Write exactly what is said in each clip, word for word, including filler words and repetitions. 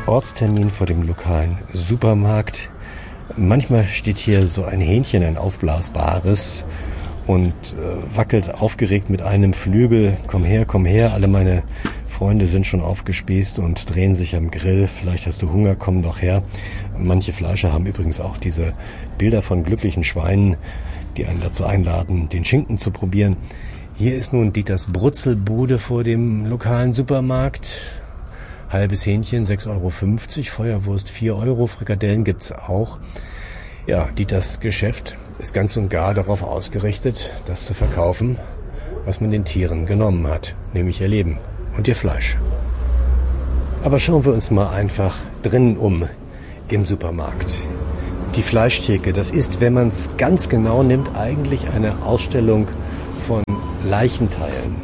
Ortstermin vor dem lokalen Supermarkt. Manchmal steht hier so ein Hähnchen, ein aufblasbares, und äh, wackelt aufgeregt mit einem Flügel. Komm her, komm her, alle meine Freunde sind schon aufgespießt und drehen sich am Grill. Vielleicht hast du Hunger, komm doch her. Manche Fleischer haben übrigens auch diese Bilder von glücklichen Schweinen, die einen dazu einladen, den Schinken zu probieren. Hier ist nun Dieters Brutzelbude vor dem lokalen Supermarkt. Halbes Hähnchen, sechs Euro fünfzig, Feuerwurst vier Euro, Frikadellen gibt's auch. Ja, Dieters Geschäft ist ganz und gar darauf ausgerichtet, das zu verkaufen, was man den Tieren genommen hat, nämlich ihr Leben und ihr Fleisch. Aber schauen wir uns mal einfach drinnen um im Supermarkt. Die Fleischtheke, das ist, wenn man es ganz genau nimmt, eigentlich eine Ausstellung von Leichenteilen.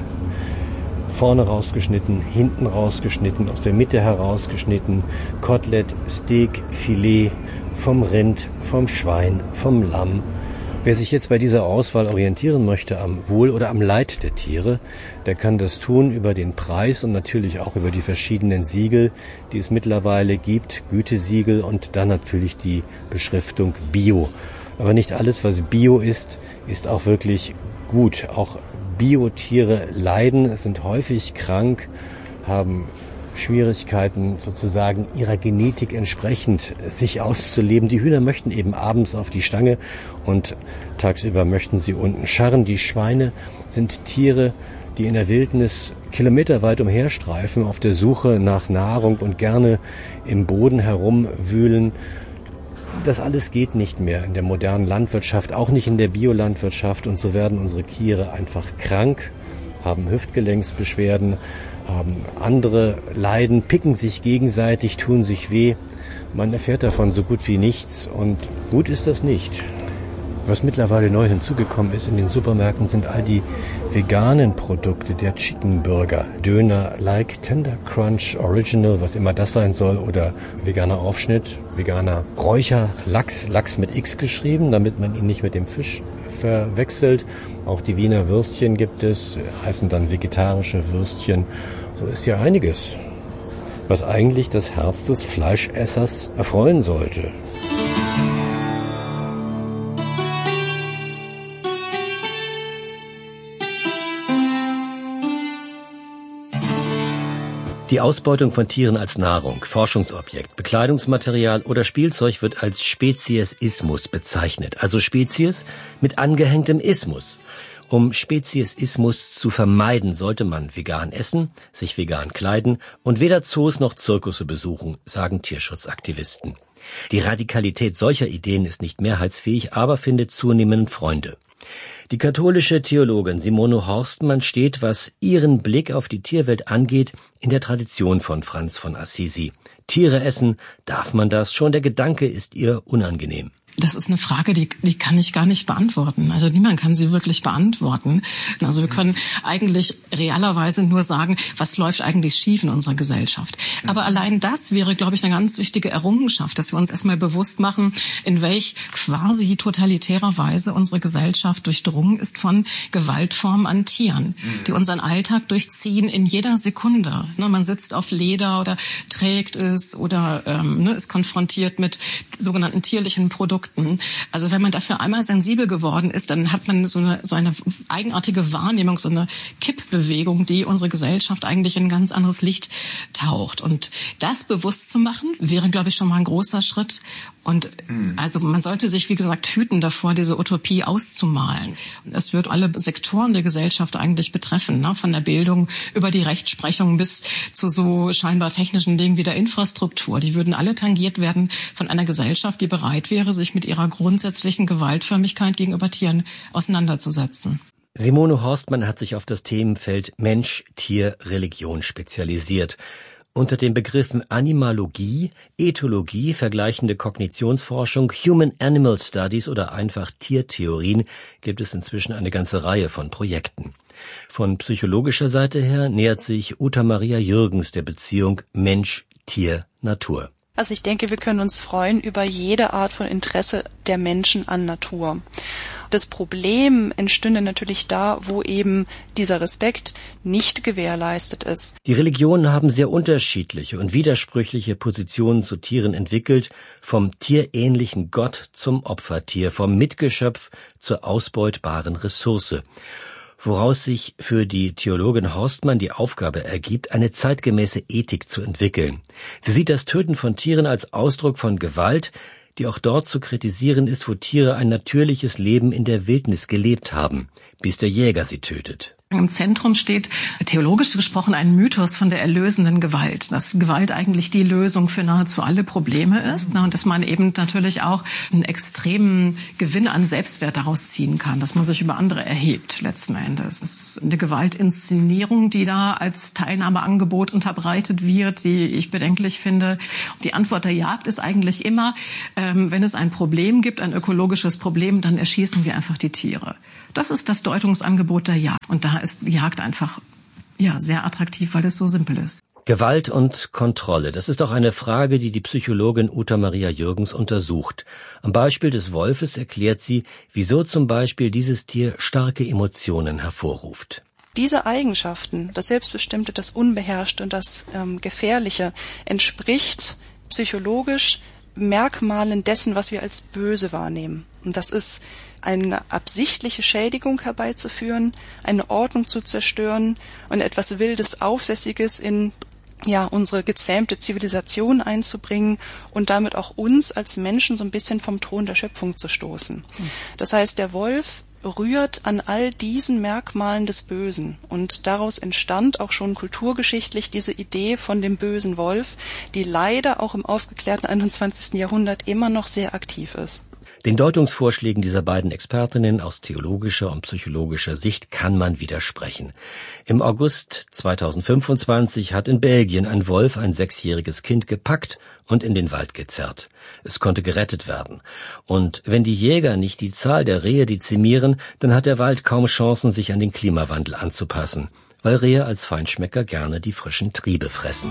Vorne rausgeschnitten, hinten rausgeschnitten, aus der Mitte herausgeschnitten, Kotelett, Steak, Filet, vom Rind, vom Schwein, vom Lamm. Wer sich jetzt bei dieser Auswahl orientieren möchte am Wohl oder am Leid der Tiere, der kann das tun über den Preis und natürlich auch über die verschiedenen Siegel, die es mittlerweile gibt, Gütesiegel und dann natürlich die Beschriftung Bio. Aber nicht alles, was Bio ist, ist auch wirklich gut. Auch Biotiere leiden, sind häufig krank, haben Schwierigkeiten sozusagen ihrer Genetik entsprechend sich auszuleben. Die Hühner möchten eben abends auf die Stange und tagsüber möchten sie unten scharren. Die Schweine sind Tiere, die in der Wildnis kilometerweit umherstreifen, auf der Suche nach Nahrung und gerne im Boden herumwühlen. Das alles geht nicht mehr in der modernen Landwirtschaft, auch nicht in der Biolandwirtschaft, und so werden unsere Tiere einfach krank, haben Hüftgelenksbeschwerden, haben andere Leiden, picken sich gegenseitig, tun sich weh. Man erfährt davon so gut wie nichts und gut ist das nicht. Was mittlerweile neu hinzugekommen ist in den Supermärkten, sind all die veganen Produkte, der Chicken Burger, Döner, Like, Tender Crunch, Original, was immer das sein soll, oder veganer Aufschnitt, veganer Räucherlachs, Lachs mit X geschrieben, damit man ihn nicht mit dem Fisch verwechselt. Auch die Wiener Würstchen gibt es, heißen dann vegetarische Würstchen. So ist ja einiges, was eigentlich das Herz des Fleischessers erfreuen sollte. Die Ausbeutung von Tieren als Nahrung, Forschungsobjekt, Bekleidungsmaterial oder Spielzeug wird als Speziesismus bezeichnet, also Spezies mit angehängtem Ismus. Um Speziesismus zu vermeiden, sollte man vegan essen, sich vegan kleiden und weder Zoos noch Zirkusse besuchen, sagen Tierschutzaktivisten. Die Radikalität solcher Ideen ist nicht mehrheitsfähig, aber findet zunehmend Freunde. Die katholische Theologin Simone Horstmann steht, was ihren Blick auf die Tierwelt angeht, in der Tradition von Franz von Assisi. Tiere essen, darf man das? Schon der Gedanke ist ihr unangenehm. Das ist eine Frage, die, die kann ich gar nicht beantworten. Also niemand kann sie wirklich beantworten. Also wir können eigentlich realerweise nur sagen, was läuft eigentlich schief in unserer Gesellschaft. Aber allein das wäre, glaube ich, eine ganz wichtige Errungenschaft, dass wir uns erstmal bewusst machen, in welch quasi totalitärer Weise unsere Gesellschaft durchdrungen ist von Gewaltformen an Tieren, die unseren Alltag durchziehen in jeder Sekunde. Ne, man sitzt auf Leder oder trägt es oder ähm, ne, ist konfrontiert mit sogenannten tierlichen Produkten. Also wenn man dafür einmal sensibel geworden ist, dann hat man so eine, so eine eigenartige Wahrnehmung, so eine Kippbewegung, die unsere Gesellschaft eigentlich in ein ganz anderes Licht taucht. Und das bewusst zu machen, wäre, glaube ich, schon mal ein großer Schritt. Und also man sollte sich, wie gesagt, hüten davor, diese Utopie auszumalen. Es wird alle Sektoren der Gesellschaft eigentlich betreffen, ne? Von der Bildung über die Rechtsprechung bis zu so scheinbar technischen Dingen wie der Infrastruktur. Die würden alle tangiert werden von einer Gesellschaft, die bereit wäre, sich mit ihrer grundsätzlichen Gewaltförmigkeit gegenüber Tieren auseinanderzusetzen. Simone Horstmann hat sich auf das Themenfeld Mensch, Tier, Religion spezialisiert. Unter den Begriffen Animalogie, Ethologie, vergleichende Kognitionsforschung, Human-Animal Studies oder einfach Tiertheorien gibt es inzwischen eine ganze Reihe von Projekten. Von psychologischer Seite her nähert sich Uta Maria Jürgens der Beziehung Mensch, Tier, Natur. Also ich denke, wir können uns freuen über jede Art von Interesse der Menschen an Natur. Das Problem entstünde natürlich da, wo eben dieser Respekt nicht gewährleistet ist. Die Religionen haben sehr unterschiedliche und widersprüchliche Positionen zu Tieren entwickelt, vom tierähnlichen Gott zum Opfertier, vom Mitgeschöpf zur ausbeutbaren Ressource, woraus sich für die Theologin Horstmann die Aufgabe ergibt, eine zeitgemäße Ethik zu entwickeln. Sie sieht das Töten von Tieren als Ausdruck von Gewalt, die auch dort zu kritisieren ist, wo Tiere ein natürliches Leben in der Wildnis gelebt haben, bis der Jäger sie tötet. Im Zentrum steht, theologisch gesprochen, ein Mythos von der erlösenden Gewalt, dass Gewalt eigentlich die Lösung für nahezu alle Probleme ist, und dass man eben natürlich auch einen extremen Gewinn an Selbstwert daraus ziehen kann, dass man sich über andere erhebt letzten Endes. Es ist eine Gewaltinszenierung, die da als Teilnahmeangebot unterbreitet wird, die ich bedenklich finde. Die Antwort der Jagd ist eigentlich immer, ähm, wenn es ein Problem gibt, ein ökologisches Problem, dann erschießen wir einfach die Tiere. Das ist das Deutungsangebot der Jagd. Und da ist die Jagd einfach ja, sehr attraktiv, weil es so simpel ist. Gewalt und Kontrolle, das ist auch eine Frage, die die Psychologin Uta Maria Jürgens untersucht. Am Beispiel des Wolfes erklärt sie, wieso zum Beispiel dieses Tier starke Emotionen hervorruft. Diese Eigenschaften, das Selbstbestimmte, das Unbeherrschte und das ähm, Gefährliche, entspricht psychologisch Merkmalen dessen, was wir als böse wahrnehmen. Und das ist eine absichtliche Schädigung herbeizuführen, eine Ordnung zu zerstören und etwas Wildes, Aufsässiges in ja unsere gezähmte Zivilisation einzubringen und damit auch uns als Menschen so ein bisschen vom Thron der Schöpfung zu stoßen. Das heißt, der Wolf rührt an all diesen Merkmalen des Bösen. Und daraus entstand auch schon kulturgeschichtlich diese Idee von dem bösen Wolf, die leider auch im aufgeklärten einundzwanzigsten Jahrhundert immer noch sehr aktiv ist. Den Deutungsvorschlägen dieser beiden Expertinnen aus theologischer und psychologischer Sicht kann man widersprechen. Im August zweitausendfünfundzwanzig hat in Belgien ein Wolf ein sechsjähriges Kind gepackt und in den Wald gezerrt. Es konnte gerettet werden. Und wenn die Jäger nicht die Zahl der Rehe dezimieren, dann hat der Wald kaum Chancen, sich an den Klimawandel anzupassen, weil Rehe als Feinschmecker gerne die frischen Triebe fressen.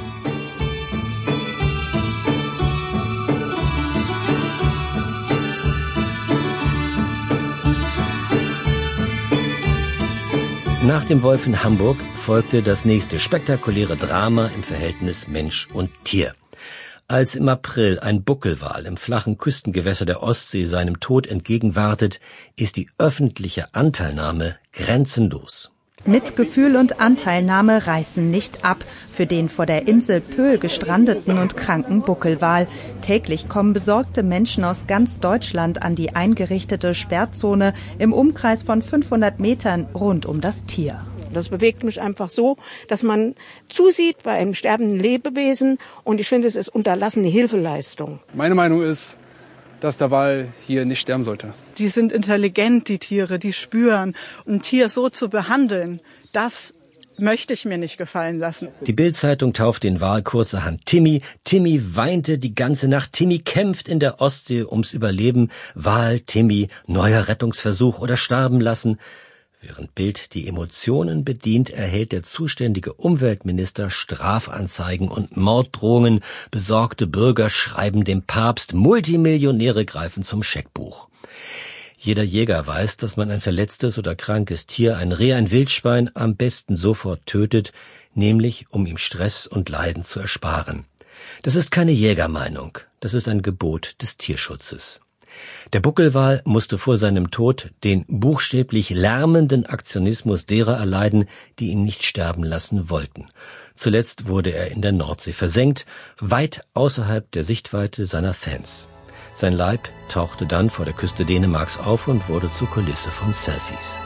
Nach dem Wolf in Hamburg folgte das nächste spektakuläre Drama im Verhältnis Mensch und Tier. Als im April ein Buckelwal im flachen Küstengewässer der Ostsee seinem Tod entgegenwartet, ist die öffentliche Anteilnahme grenzenlos. Mitgefühl und Anteilnahme reißen nicht ab für den vor der Insel Pöhl gestrandeten und kranken Buckelwal. Täglich kommen besorgte Menschen aus ganz Deutschland an die eingerichtete Sperrzone im Umkreis von fünfhundert Metern rund um das Tier. Das bewegt mich einfach so, dass man zusieht bei einem sterbenden Lebewesen, und ich finde, es ist unterlassene Hilfeleistung. Meine Meinung ist, dass der Wal hier nicht sterben sollte. Die sind intelligent, die Tiere, die spüren. Ein Tier so zu behandeln, das möchte ich mir nicht gefallen lassen. Die Bild-Zeitung tauft den Wal kurzerhand Timmy. Timmy weinte die ganze Nacht. Timmy kämpft in der Ostsee ums Überleben. Wal, Timmy, neuer Rettungsversuch oder sterben lassen. Während Bild die Emotionen bedient, erhält der zuständige Umweltminister Strafanzeigen und Morddrohungen. Besorgte Bürger schreiben dem Papst, Multimillionäre greifen zum Scheckbuch. Jeder Jäger weiß, dass man ein verletztes oder krankes Tier, ein Reh, ein Wildschwein, am besten sofort tötet, nämlich um ihm Stress und Leiden zu ersparen. Das ist keine Jägermeinung, das ist ein Gebot des Tierschutzes. Der Buckelwal musste vor seinem Tod den buchstäblich lärmenden Aktionismus derer erleiden, die ihn nicht sterben lassen wollten. Zuletzt wurde er in der Nordsee versenkt, weit außerhalb der Sichtweite seiner Fans. Sein Leib tauchte dann vor der Küste Dänemarks auf und wurde zur Kulisse von Selfies.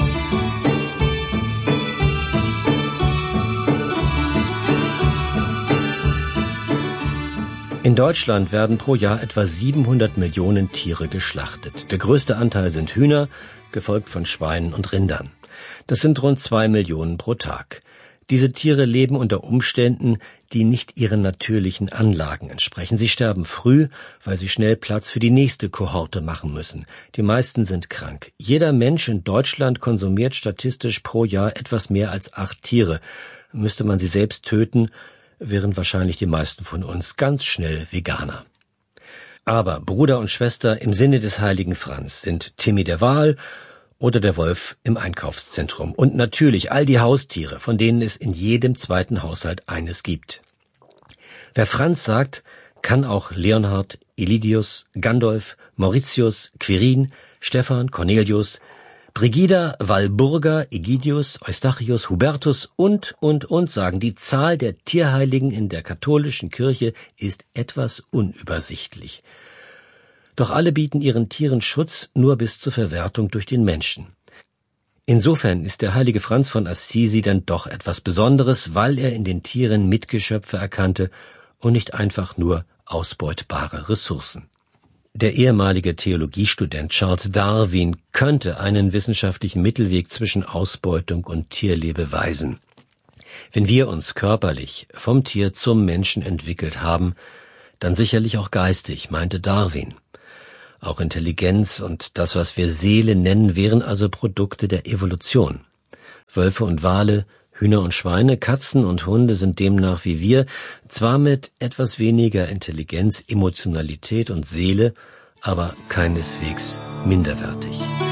In Deutschland werden pro Jahr etwa siebenhundert Millionen Tiere geschlachtet. Der größte Anteil sind Hühner, gefolgt von Schweinen und Rindern. Das sind rund zwei Millionen pro Tag. Diese Tiere leben unter Umständen, die nicht ihren natürlichen Anlagen entsprechen. Sie sterben früh, weil sie schnell Platz für die nächste Kohorte machen müssen. Die meisten sind krank. Jeder Mensch in Deutschland konsumiert statistisch pro Jahr etwas mehr als acht Tiere. Müsste man sie selbst töten, wären wahrscheinlich die meisten von uns ganz schnell Veganer. Aber Bruder und Schwester im Sinne des heiligen Franz sind Timmy der Wal oder der Wolf im Einkaufszentrum. Und natürlich all die Haustiere, von denen es in jedem zweiten Haushalt eines gibt. Wer Franz sagt, kann auch Leonhard, Eligius, Gandolf, Mauritius, Quirin, Stephan, Cornelius, Brigida, Walburga, Egidius, Eustachius, Hubertus und, und, und sagen. Die Zahl der Tierheiligen in der katholischen Kirche ist etwas unübersichtlich. Doch alle bieten ihren Tieren Schutz nur bis zur Verwertung durch den Menschen. Insofern ist der heilige Franz von Assisi dann doch etwas Besonderes, weil er in den Tieren Mitgeschöpfe erkannte und nicht einfach nur ausbeutbare Ressourcen. Der ehemalige Theologiestudent Charles Darwin könnte einen wissenschaftlichen Mittelweg zwischen Ausbeutung und Tierlebe weisen. Wenn wir uns körperlich vom Tier zum Menschen entwickelt haben, dann sicherlich auch geistig, meinte Darwin. Auch Intelligenz und das, was wir Seele nennen, wären also Produkte der Evolution. Wölfe und Wale, Hühner und Schweine, Katzen und Hunde sind demnach wie wir, zwar mit etwas weniger Intelligenz, Emotionalität und Seele, aber keineswegs minderwertig.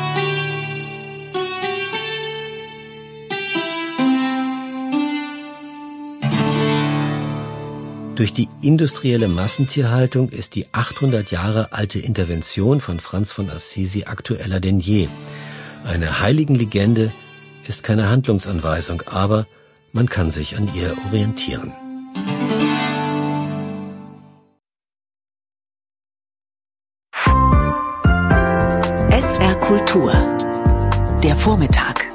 Durch die industrielle Massentierhaltung ist die achthundert Jahre alte Intervention von Franz von Assisi aktueller denn je. Eine Heiligenlegende ist keine Handlungsanweisung, aber man kann sich an ihr orientieren. S R Kultur. Der Vormittag.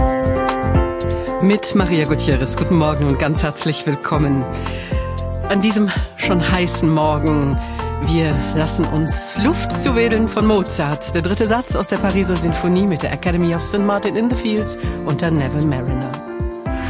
Mit Maria Gutierrez. Guten Morgen und ganz herzlich willkommen. An diesem schon heißen Morgen, wir lassen uns Luft zuwedeln von Mozart. Der dritte Satz aus der Pariser Sinfonie mit der Academy of Saint Martin in the Fields unter Neville Marriner.